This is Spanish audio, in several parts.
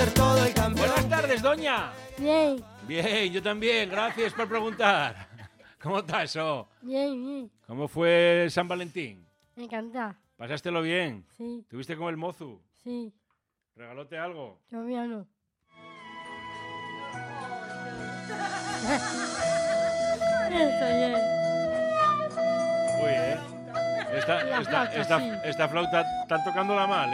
ser todo el campeón. Buenas tardes, doña. Bien, Bien, yo también. Gracias por preguntar. ¿Cómo estás, oh? bien. ¿Cómo fue San Valentín? Me encanta. ¿Pasástelo bien? Sí, ¿Tuviste con el mozu? sí. ¿Regalóte algo? Todavía no. Eso, bien. Uy, esta flauta están tocándola mal,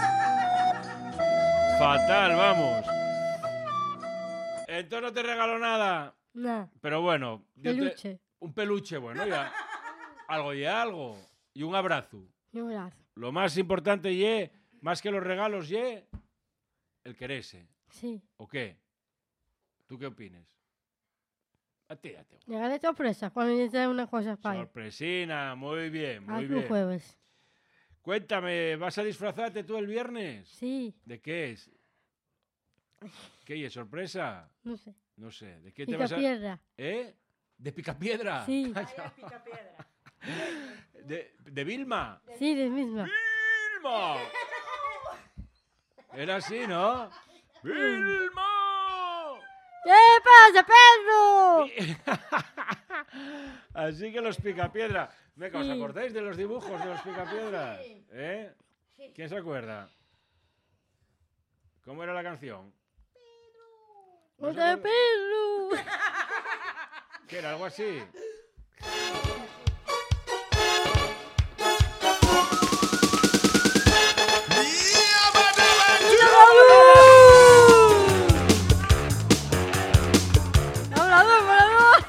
Fatal, vamos. Entonces no te regaló nada. Nada. Pero bueno. Peluche. Un peluche, bueno, ya. Algo y algo. Y un abrazo. Y un brazo. Lo más importante, más que los regalos, el quererse. Sí. ¿O qué? ¿Tú qué opinas? A ti. Llegaré sorpresa cuando yo te una cosa para él. Sorpresina, muy bien, muy Haz un bien. jueves. Cuéntame, ¿vas a disfrazarte tú el viernes? Sí. ¿De qué es? ¿Qué es? ¿Sorpresa? No sé. No sé. ¿De qué te vas a...? Picapiedra. ¿Eh? ¿De Picapiedra? Sí. ¿De Vilma? Sí, de misma. ¡Vilma! Era así, ¿no? ¡Vilma! ¿Qué pasa, Pedro? Así que los Picapiedra. Venga, ¿os Sí. acordáis de los dibujos de los Picapiedra? ¿Eh? ¿Quién se acuerda? ¿Cómo era la canción? ¿No se ¡Otra acuerda? Pedro! ¿Qué era? ¿Algo así? ¡Hablador!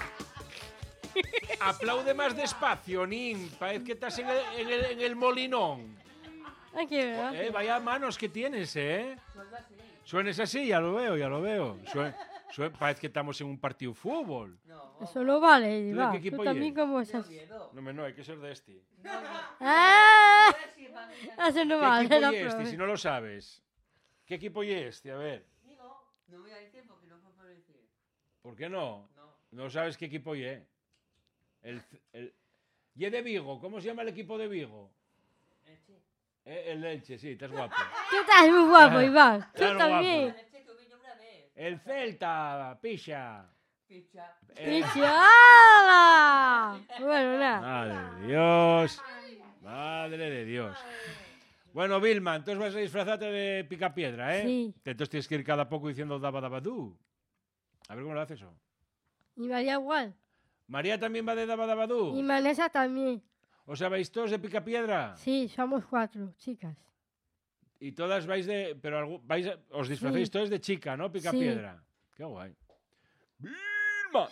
Aplaude más despacio, Nin. Parece que estás en el molinón. Aquí, ¿verdad? Vaya manos que tienes, Suenes así, ya lo veo. Parece que estamos en un partido de fútbol. Eso no vale, ¿Tú de va. qué equipo Tú también eres? como esas. No, hay que ser de este. ¡Ah! Eso no ¿Qué vale, equipo la es este, prueba. si no lo sabes? ¿Qué equipo es este? A ver. No voy a decir porque no puedo decir. ¿Por qué no? No. No sabes qué equipo es. Y de Vigo, ¿cómo se llama el equipo de Vigo? Elche. El Elche, sí, estás guapo. Tú estás muy guapo, Iván. Tú Claro, también. Elche tuve yo una vez. El Celta, picha. Picha. ¡Pichada! Bueno, nada. Madre de Dios. Bueno, Vilma, entonces vas a disfrazarte de Picapiedra, Sí. Entonces tienes que ir cada poco diciendo dabadabadú. A ver cómo lo haces eso. Y María igual. ¿María también va de dabadabadú? Y Vanessa también. ¿Os sabéis todos de Picapiedra? Sí, somos 4 chicas. Y todas vais de... Pero os disfracéis Sí. todos de chica, ¿no? Picapiedra. Qué guay. ¡Vilma!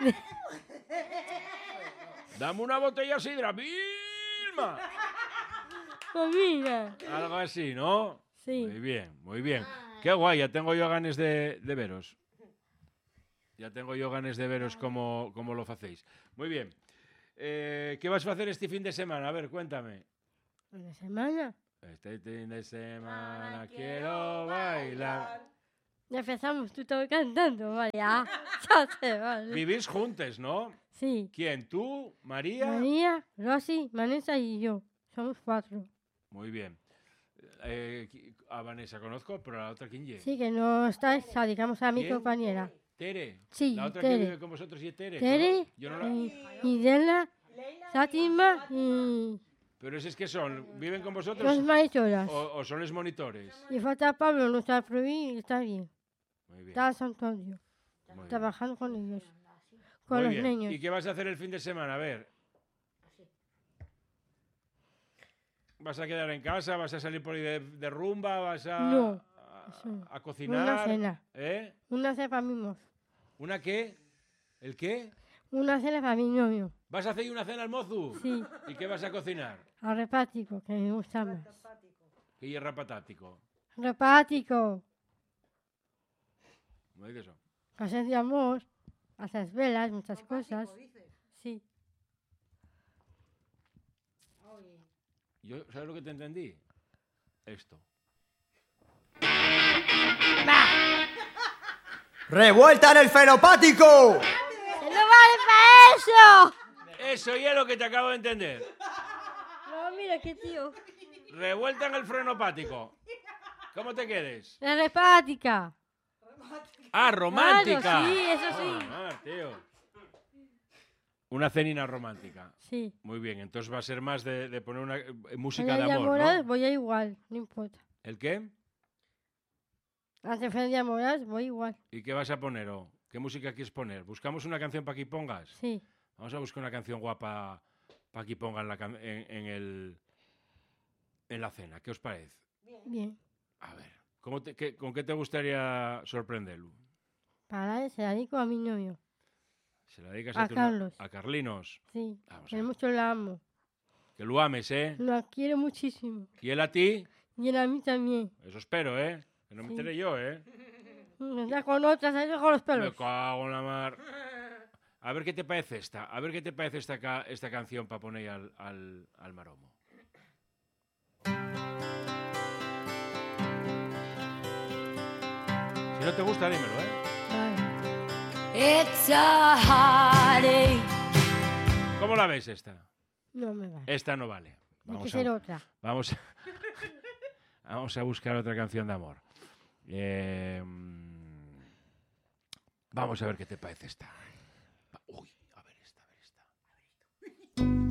¡Dame una botella de sidra! ¡Vilma! Pues mira. Algo así, ¿no? Sí. Muy bien, muy bien. Qué guay, ya tengo yo ganas de veros. Ya tengo yo ganas de veros cómo lo hacéis. Muy bien. ¿Qué vas a hacer este fin de semana? A ver, cuéntame. ¿Una semana? Este fin de semana quiero bailar. Ya empezamos, tú estás cantando, vale. Ya sé, vale. Vivís juntos, ¿no? Sí. ¿Quién? ¿Tú? ¿María? María, Rosy, Vanessa y yo. Somos 4. Muy bien. A Vanessa conozco, pero a la otra, ¿quién es? Sí, que no está, digamos, a mi ¿Quién? compañera. Tere. Sí, La otra que Tere. vive con vosotros y es Tere. Tere, Yo no la... y Dela, Fátima y Pero esos que son, ¿viven con vosotros los maestras. o son los monitores? Y falta Pablo, no está prohibido y está bien. Muy bien. Está en San Antonio, Muy bien. trabajando con ellos, con Muy los bien. niños. ¿Y qué vas a hacer el fin de semana? A ver. ¿Vas a quedar en casa? ¿Vas a salir por ahí de rumba? ¿Vas a, No, a, eso no. a cocinar? Una cena. ¿Eh? Una cena para mí mismo. ¿Una qué? ¿El qué? Una cena para mi novio. ¿Vas a hacer una cena al mozu? Sí, ¿Y qué vas a cocinar? al repático, que me gusta más. ¿Qué hierra patático? Repático, ¿No dices eso? cosas de amor, haces velas, muchas cosas. Sí. ¿Sabes lo que te entendí? Esto. ¡Revuelta en el fenopático! ¡Que no vale para eso! Eso ya es lo que te acabo de entender. No, mira qué tío. Revuelta en el frenopático. ¿Cómo te quedes? La repática. Ah, romántica. Claro, sí, eso sí. Tío. Una cenina romántica. Sí. Muy bien, entonces va a ser más de poner una música Voy de a amor, enamorar, ¿no? voy a igual, no importa. ¿El qué? Antes de enamorar, voy igual. ¿Y qué vas a poner? ¿Qué música quieres poner? ¿Buscamos una canción para que pongas? Sí. Vamos a buscar una canción guapa para que pongan en la cena. ¿Qué os parece? Bien. A ver, ¿con qué te gustaría sorprenderlo? Para se la dedico a mi novio. ¿Se la dedicas A Carlos. a Carlinos? Sí. Vamos a Que ver. mucho la amo. Que lo ames, ¿eh? La quiero muchísimo. ¿Y él a ti? Y él a mí también. Eso espero, ¿eh? Que no me Sí. entere yo, ¿eh? Ya con otras, ahí con los Me pelos. cago en la mar. A ver qué te parece esta. A ver qué te parece esta canción para poner al maromo. Si no te gusta, dímelo, ¿eh? Vale. It's a heartache. ¿Cómo la ves esta? No me vale. Esta no vale. Hay que ser otra. Vamos a buscar otra canción de amor. Vamos a ver qué te parece esta.